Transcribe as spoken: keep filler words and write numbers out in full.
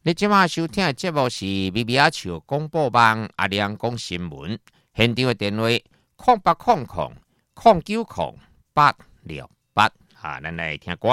你即马收听的节目是咪咪仔笑广播网阿亮讲新闻，现场的电话空八空空空九空八六八，啊，咱来听歌。